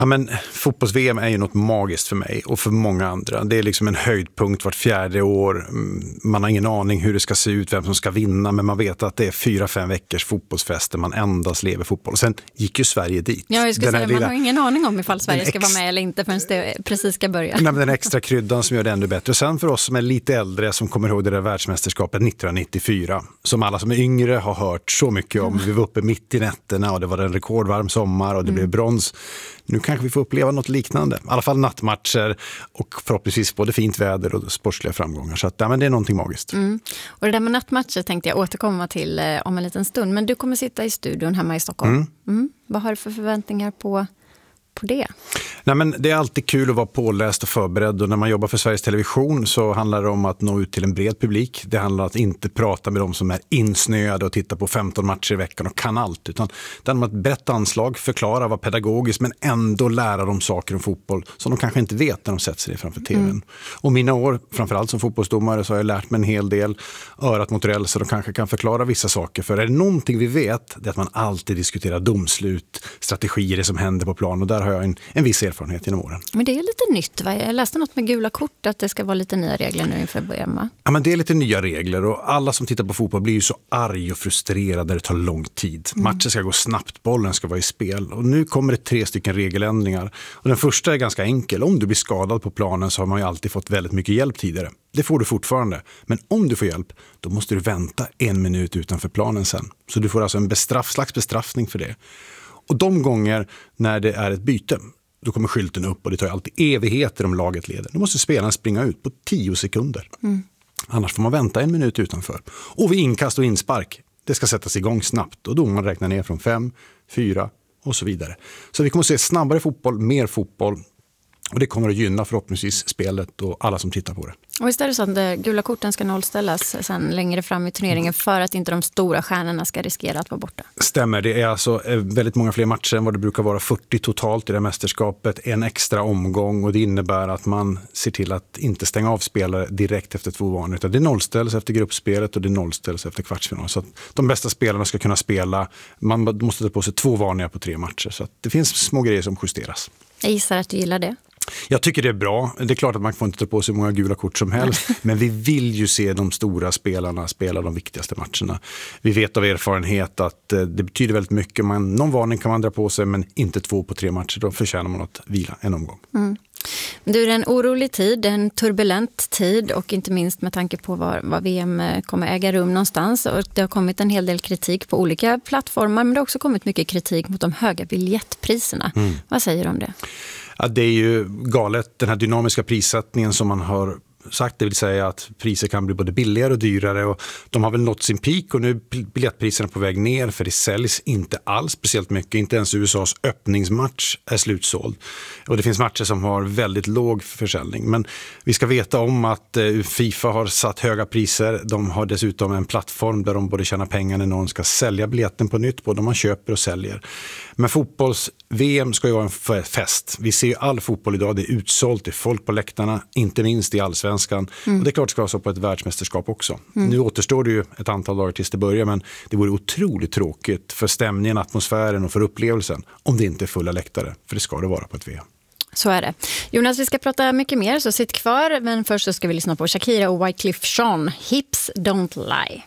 Ja, men fotbolls-VM är ju något magiskt för mig och för många andra. Det är liksom en höjdpunkt vart 4:e år. Man har ingen aning hur det ska se ut, vem som ska vinna, men man vet att det är 4-5 veckors fotbollsfest där man endast lever fotboll. Sen gick ju Sverige dit. Ja, jag skulle säga, man har ingen aning om ifall Sverige ska vara med eller inte förrän det precis ska börja. Nej, men den extra kryddan som gör det ännu bättre. Och sen för oss som är lite äldre, som kommer ihåg det där världsmästerskapet 1994, som alla som är yngre har hört så mycket om. Vi var uppe mitt i nätterna och det var en rekordvarm sommar och det blev brons. Nu kanske vi får uppleva något liknande. I alla fall nattmatcher och förhoppningsvis både fint väder och sportsliga framgångar. Så att, ja, men det är någonting magiskt. Och det där med nattmatcher tänkte jag återkomma till om en liten stund. Men du kommer sitta i studion hemma i Stockholm. Vad har du för förväntningar på det? Nej, men det är alltid kul att vara påläst och förberedd, och när man jobbar för Sveriges Television så handlar det om att nå ut till en bred publik. Det handlar om att inte prata med dem som är insnöade och tittar på 15 matcher i veckan och kan allt, utan det handlar om ett brett anslag, förklara, vara pedagogisk men ändå lära dem saker om fotboll som de kanske inte vet när de sätter sig framför tvn. Och mina år, framförallt som fotbollsdomare, så har jag lärt mig en hel del, örat mot räls, så de kanske kan förklara vissa saker. För är det någonting vi vet, det är att man alltid diskuterar domslut, strategier som händer på plan, och där har jag en viss erfarenhet genom åren. Men det är lite nytt, va? Jag läste något med gula kort att det ska vara lite nya regler nu inför VM, va? Ja, men det är lite nya regler, och alla som tittar på fotboll blir ju så arg och frustrerade när det tar lång tid. Matchen ska gå snabbt, bollen ska vara i spel, och nu kommer det 3 stycken regeländringar. Och den första är ganska enkel. Om du blir skadad på planen så har man ju alltid fått väldigt mycket hjälp tidigare. Det får du fortfarande. Men om du får hjälp, då måste du vänta 1 minut utanför planen sen. Så du får alltså en slags bestraffning för det. Och de gånger när det är ett byte, då kommer skylten upp och det tar alltid evigheter om laget leder. Då måste spelaren springa ut på 10 sekunder. Annars får man vänta 1 minut utanför. Och vid inkast och inspark, det ska sättas igång snabbt. Och då man räknar ner från 5, 4 och så vidare. Så vi kommer att se snabbare fotboll, mer fotboll. Och det kommer att gynna förhoppningsvis spelet och alla som tittar på det. Och visst är det så att gula korten ska nollställas sen längre fram i turneringen för att inte de stora stjärnorna ska riskera att vara borta? Stämmer, det är alltså väldigt många fler matcher än vad det brukar vara, 40 totalt i det här mästerskapet, en extra omgång, och det innebär att man ser till att inte stänga av spelare direkt efter 2 varningar, utan det nollställs efter gruppspelet och det nollställs efter kvartsfinal, så att de bästa spelarna ska kunna spela. Man måste ta på sig 2 varningar på 3 matcher, så att det finns små grejer som justeras. Jag gissar att du gillar det. Jag tycker det är bra. Det är klart att man får inte ta på sig många gula kort som helst. Men vi vill ju se de stora spelarna spela de viktigaste matcherna. Vi vet av erfarenhet att det betyder väldigt mycket. Någon varning kan man dra på sig, men inte 2 på 3 matcher. Då förtjänar man att vila en omgång. Du, är en orolig tid, en turbulent tid, och inte minst med tanke på var VM kommer äga rum någonstans. Och det har kommit en hel del kritik på olika plattformar, men det har också kommit mycket kritik mot de höga biljettpriserna. Vad säger du om det? Ja, det är ju galet, den här dynamiska prissättningen som man har sagt, det vill säga att priser kan bli både billigare och dyrare, och de har väl nått sin peak, och nu är biljettpriserna på väg ner, för det säljs inte alls speciellt mycket. Inte ens USAs öppningsmatch är slutsåld, och det finns matcher som har väldigt låg försäljning. Men vi ska veta om att FIFA har satt höga priser. De har dessutom en plattform där de både tjänar pengar när någon ska sälja biljetten på nytt, både om man köper och säljer. Men fotbolls-VM ska ju vara en fest. Vi ser ju all fotboll idag, det är utsålt, det är folk på läktarna, inte minst i allsvenskan. Och det är klart det ska vara så på ett världsmästerskap också. Nu återstår det ju ett antal dagar tills det börjar, men det vore otroligt tråkigt för stämningen, atmosfären och för upplevelsen om det inte är fulla läktare, för det ska det vara på ett VM. Så är det. Jonas, vi ska prata mycket mer, så sitt kvar. Men först så ska vi lyssna på Shakira och Wyclef Jean, Hips Don't Lie.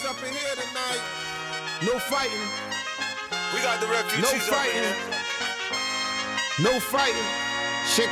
No fighting. We got the refugees. No fighting. No fighting.